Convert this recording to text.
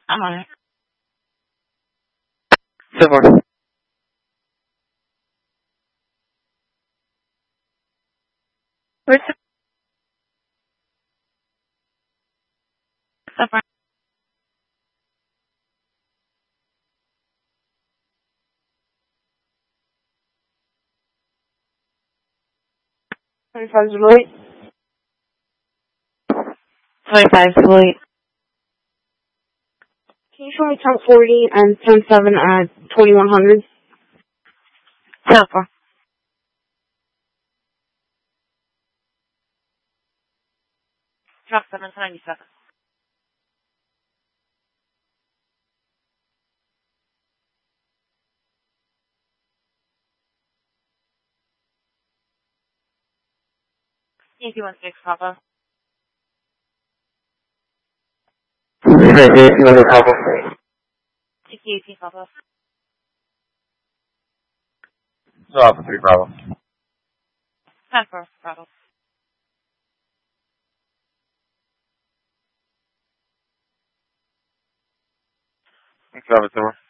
I'm on it. Silver. Where's the stuff? 25 is late. 25 is late. Can you show me 1040 and 107 at 2100? Silver. Drop 7 to 97. Yankee 16, Papa. Yankee 18, Papa. Yankee 18, Papa. So Alpha 3, Bravo. 10 for Bravo. Thanks, Alpha 2.